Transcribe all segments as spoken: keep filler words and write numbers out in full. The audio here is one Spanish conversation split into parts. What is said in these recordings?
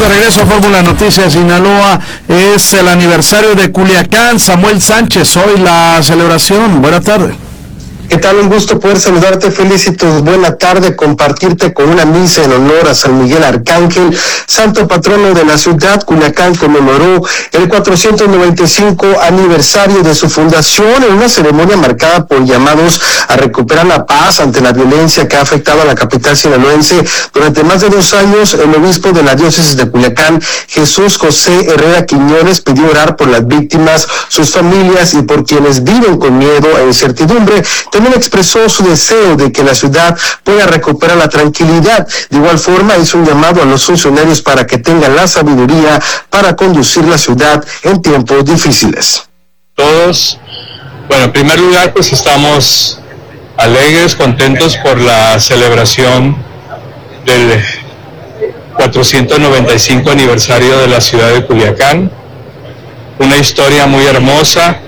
de regreso a Fórmula Noticias Sinaloa. Es el aniversario de Culiacán. Samuel Sánchez, hoy la celebración. Buenas tardes. ¿Qué tal? Un gusto poder saludarte, Felicitos. Buena tarde, compartirte con una misa en honor a San Miguel Arcángel, santo patrono de la ciudad. Culiacán conmemoró el cuatrocientos noventa y cinco aniversario de su fundación en una ceremonia marcada por llamados a recuperar la paz ante la violencia que ha afectado a la capital sinaloense. Durante más de dos años, el obispo de la diócesis de Culiacán, Jesús José Herrera Quiñones, pidió orar por las víctimas, sus familias y por quienes viven con miedo e incertidumbre. También expresó su deseo de que la ciudad pueda recuperar la tranquilidad. De igual forma, hizo un llamado a los funcionarios para que tengan la sabiduría para conducir la ciudad en tiempos difíciles. Todos, bueno, en primer lugar, pues estamos alegres, contentos por la celebración del cuatrocientos noventa y cinco aniversario de la ciudad de Culiacán. Una historia muy hermosa,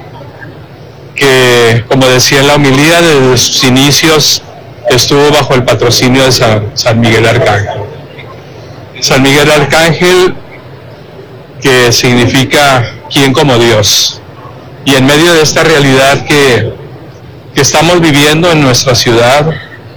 que, como decía en la homilía, desde sus inicios estuvo bajo el patrocinio de San, San Miguel Arcángel. San Miguel Arcángel, que significa quién como Dios. Y en medio de esta realidad que, que estamos viviendo en nuestra ciudad,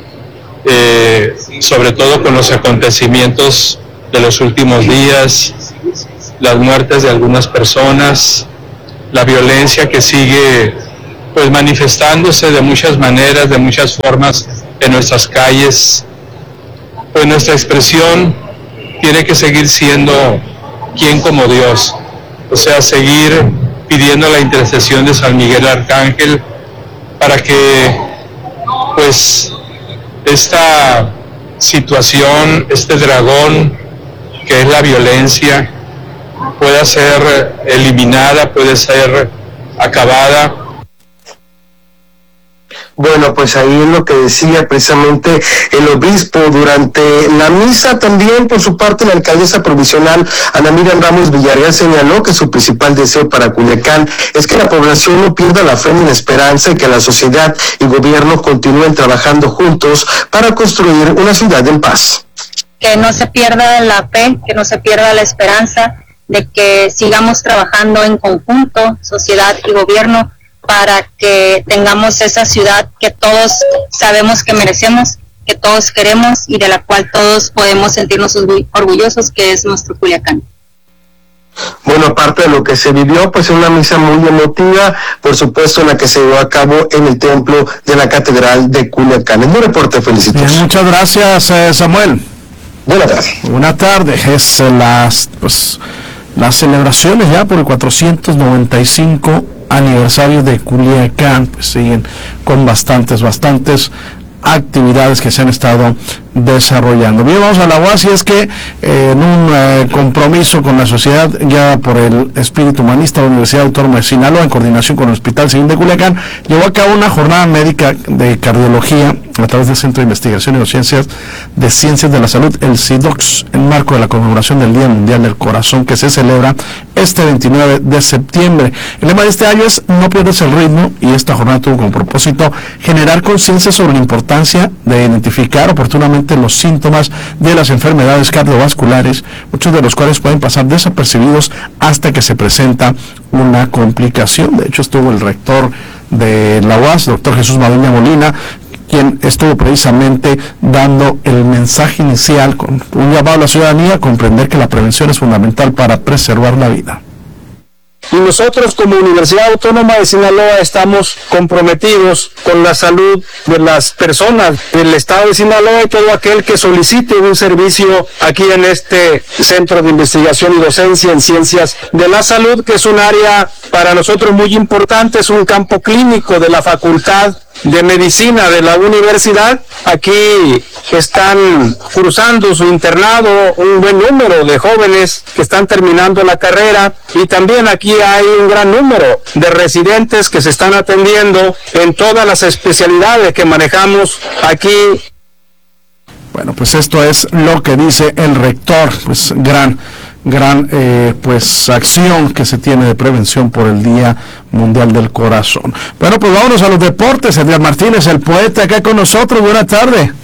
eh, sobre todo con los acontecimientos de los últimos días, las muertes de algunas personas, la violencia que sigue pues manifestándose de muchas maneras, de muchas formas en nuestras calles, pues nuestra expresión tiene que seguir siendo quién como Dios, o sea, seguir pidiendo la intercesión de San Miguel Arcángel para que pues esta situación, este dragón que es la violencia, pueda ser eliminada, puede ser acabada. Bueno, pues ahí es lo que decía precisamente el obispo durante la misa. También, por su parte, la alcaldesa provisional Ana Miriam Ramos Villarreal señaló que su principal deseo para Culiacán es que la población no pierda la fe ni la esperanza y que la sociedad y gobierno continúen trabajando juntos para construir una ciudad en paz. Que no se pierda la fe, que no se pierda la esperanza, de que sigamos trabajando en conjunto, sociedad y gobierno, para que tengamos esa ciudad que todos sabemos que merecemos, que todos queremos y de la cual todos podemos sentirnos orgullosos, que es nuestro Culiacán. Bueno, aparte de lo que se vivió, pues una misa muy emotiva, por supuesto, en la que se llevó a cabo en el templo de la Catedral de Culiacán. En un reporte, felicitaciones. Bien, muchas gracias, eh, Samuel. Buenas tardes. Buenas tardes. Es eh, las, pues, las celebraciones ya por el cuatrocientos noventa y cinco aniversario de Culiacán, pues siguen con bastantes, bastantes actividades que se han estado desarrollando. Bien, vamos a la U A S, y es que eh, en un eh, compromiso con la sociedad guiada por el espíritu humanista de la Universidad Autónoma de Sinaloa, en coordinación con el Hospital Civil de Culiacán, llevó a cabo una jornada médica de cardiología a través del Centro de Investigación y Docencias de Ciencias de la Salud, el CIDOCS, en marco de la conmemoración del Día Mundial del Corazón, que se celebra este veintinueve de septiembre. El lema de este año es "No pierdas el ritmo", y esta jornada tuvo como propósito generar conciencia sobre la importancia de identificar oportunamente los síntomas de las enfermedades cardiovasculares, muchos de los cuales pueden pasar desapercibidos hasta que se presenta una complicación. De hecho, estuvo el rector de la U A S, doctor Jesús Madueña Molina, quien estuvo precisamente dando el mensaje inicial con un llamado a la ciudadanía a comprender que la prevención es fundamental para preservar la vida. Y nosotros, como Universidad Autónoma de Sinaloa, estamos comprometidos con la salud de las personas del estado de Sinaloa y todo aquel que solicite un servicio aquí en este Centro de Investigación y Docencia en Ciencias de la Salud, que es un área para nosotros muy importante, es un campo clínico de la Facultad de Medicina de la universidad. Aquí están cursando su internado un buen número de jóvenes que están terminando la carrera, y también aquí hay un gran número de residentes que se están atendiendo en todas las especialidades que manejamos aquí. Bueno, pues esto es lo que dice el rector, pues gran gran eh, pues acción que se tiene de prevención por el Día Mundial del Corazón. Bueno, pues vámonos a los deportes. Edgar Martínez, el poeta, acá con nosotros. Buenas tardes.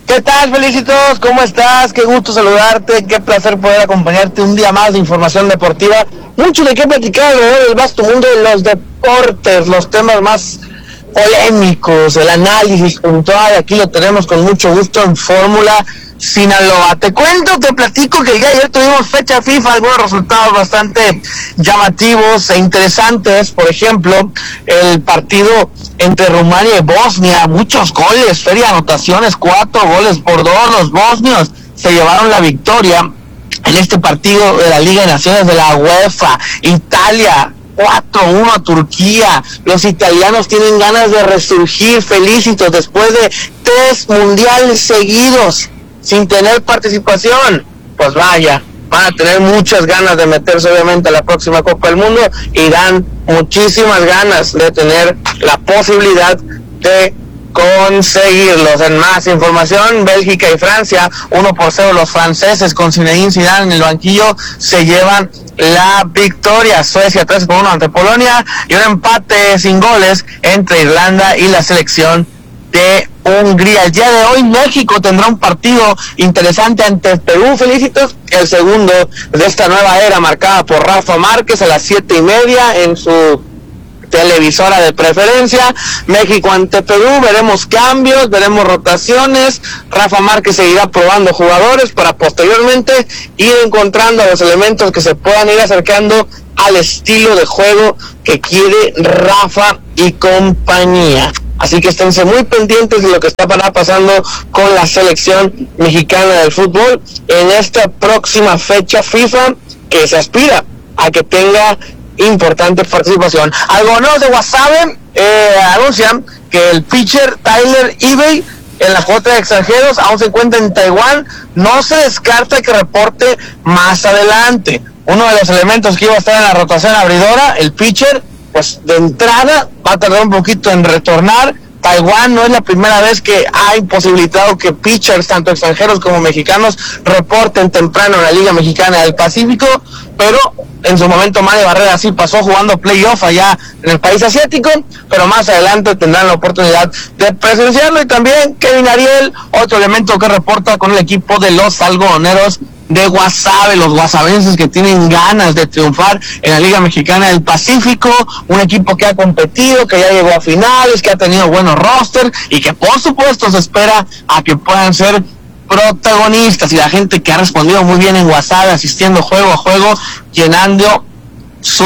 ¿Qué tal, Felicitos? ¿Cómo estás? Qué gusto saludarte, qué placer poder acompañarte un día más de información deportiva. Mucho de qué platicar alrededor del vasto mundo de los deportes, los temas más polémicos, el análisis puntual, aquí lo tenemos con mucho gusto en Fórmula Sinaloa. Te cuento, te platico que el día de ayer tuvimos fecha FIFA, algunos resultados bastante llamativos e interesantes. Por ejemplo, el partido entre Rumania y Bosnia, muchos goles, feria de anotaciones, cuatro goles por dos. Los bosnios se llevaron la victoria en este partido de la Liga de Naciones de la UEFA. Italia cuatro uno a Turquía. Los italianos tienen ganas de resurgir, Felicitos, después de tres mundiales seguidos sin tener participación. Pues vaya, van a tener muchas ganas de meterse obviamente a la próxima Copa del Mundo y dan muchísimas ganas de tener la posibilidad de conseguirlos. En más información, Bélgica y Francia, uno por cero los franceses con Zinedine Zidane en el banquillo se llevan la victoria. Suecia tres por uno ante Polonia y un empate sin goles entre Irlanda y la selección de Hungría. El día de hoy México tendrá un partido interesante ante Perú, Felicitos, el segundo de esta nueva era marcada por Rafa Márquez a las siete y media en su televisora de preferencia. México ante Perú, veremos cambios, veremos rotaciones. Rafa Márquez seguirá probando jugadores para posteriormente ir encontrando los elementos que se puedan ir acercando al estilo de juego que quiere Rafa y compañía. Así que esténse muy pendientes de lo que está pasando con la selección mexicana del fútbol en esta próxima fecha FIFA, que se aspira a que tenga importante participación. Algunos de Guasave eh, anuncian que el pitcher Tyler Eibay en la cuota de extranjeros aún se encuentra en Taiwán. No se descarta que reporte más adelante. Uno de los elementos que iba a estar en la rotación abridora, el pitcher, pues de entrada va a tardar un poquito en retornar. Taiwán no es la primera vez que ha imposibilitado que pitchers, tanto extranjeros como mexicanos, reporten temprano en la Liga Mexicana del Pacífico, pero en su momento Manny Barrera sí pasó jugando playoff allá en el país asiático, pero más adelante tendrán la oportunidad de presenciarlo. Y también Kevin Ariel, otro elemento que reporta con el equipo de los algodoneros de Guasave, los guasavenses que tienen ganas de triunfar en la Liga Mexicana del Pacífico, un equipo que ha competido, que ya llegó a finales, que ha tenido buenos roster y que por supuesto se espera a que puedan ser protagonistas, y la gente que ha respondido muy bien en Guasave, asistiendo juego a juego, llenando su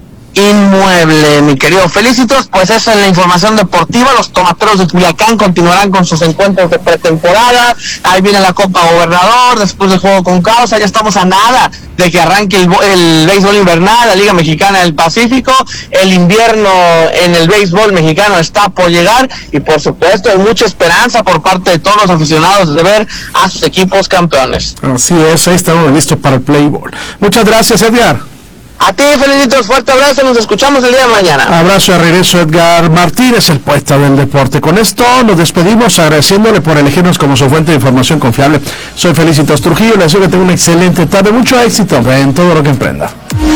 inmueble, mi querido Felicitos. Pues esa es la información deportiva. Los tomateros de Culiacán continuarán con sus encuentros de pretemporada. Ahí viene la Copa Gobernador, después del juego con causa. Ya estamos a nada de que arranque el, el béisbol invernal, la Liga Mexicana del Pacífico. El invierno en el béisbol mexicano está por llegar y por supuesto hay mucha esperanza por parte de todos los aficionados de ver a sus equipos campeones. Así es, ahí estamos listos para el Playboy. Muchas gracias, Edgar. A ti, Felicitos, fuerte abrazo, nos escuchamos el día de mañana. Abrazo de regreso, Edgar Martínez, el poeta del deporte. Con esto nos despedimos agradeciéndole por elegirnos como su fuente de información confiable. Soy Felicitos Trujillo, les deseo que tenga una excelente tarde, mucho éxito en todo lo que emprenda.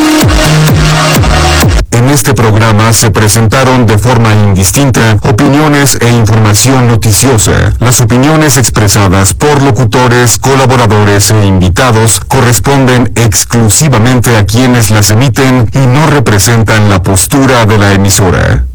En este programa se presentaron de forma indistinta opiniones e información noticiosa. Las opiniones expresadas por locutores, colaboradores e invitados corresponden exclusivamente a quienes las emiten y no representan la postura de la emisora.